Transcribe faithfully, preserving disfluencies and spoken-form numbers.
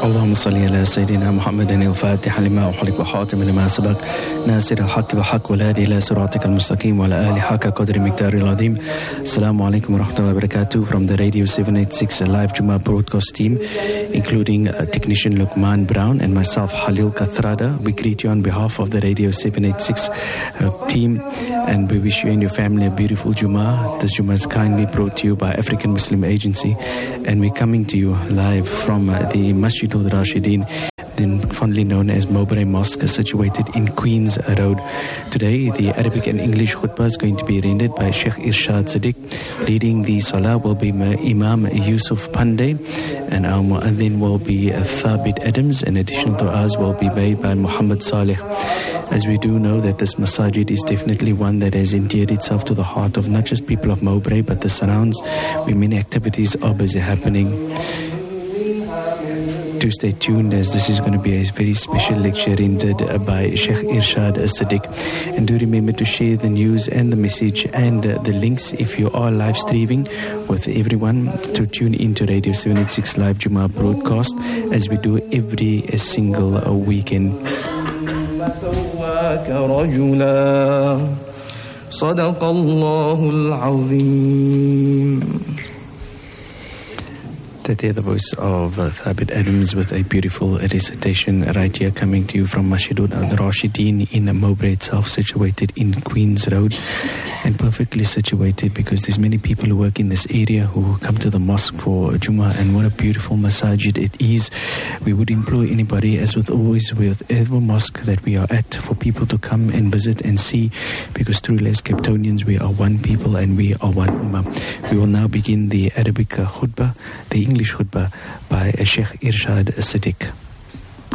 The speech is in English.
اللهم صل على سيدنا محمد الفاتح لما أحلق وحاتم لما سبق ناصر الحق بحق والهادي إلى صراطك المستقيم وعلى آله حق قدر مقدار العظيم. Assalamu alaikum wa rahmatullahi wa barakatuh from the Radio seven eighty-six live Jummah broadcast team, including uh, technician Luqman Brown and myself Halil Kathrada. We greet you on behalf of the Radio seven eighty-six uh, team, and we wish you and your family a beautiful Jummah. This Jummah is kindly brought to you by African Muslim Agency, and we're coming to you live from uh, the Masjid al-Rashidin, then fondly known as Mowbray Mosque, situated in Queens Road. Today, the Arabic and English khutbah is going to be rendered by Sheikh Irshad Siddiq. Leading the salah will be Imam Yusuf Pandey, and our muadhin will be Thabit Adams, and additional du'as will be made by Muhammad Saleh. As we do know that this masajid is definitely one that has endeared itself to the heart of not just people of Mowbray, but the surrounds, where many activities are busy happening. Do stay tuned, as this is going to be a very special lecture rendered by Sheikh Irshad Siddiq. And do remember to share the news and the message and uh, the links if you are live streaming with everyone to tune into Radio seven eighty-six live Jummah broadcast, as we do every uh, single uh, weekend. That is the voice of uh, Thabit Adams with a beautiful recitation right here, coming to you from Masjid al-Rashidin in Mowbray itself, situated in Queens Road, and perfectly situated because there's many people who work in this area who come to the mosque for Jummah, and what a beautiful masajid it is. We would employ anybody, as with always with every mosque that we are at, for people to come and visit and see, because truly as Capetonians we are one people and we are one ummah. We will now begin the Arabic khutbah, the English khutbah by Sheikh Irshad Siddiq.